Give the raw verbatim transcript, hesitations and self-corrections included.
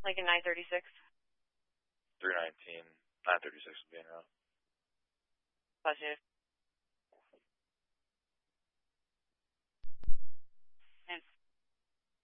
Like a nine thirty-six? three nineteen, nine thirty-six would be in route. Positive.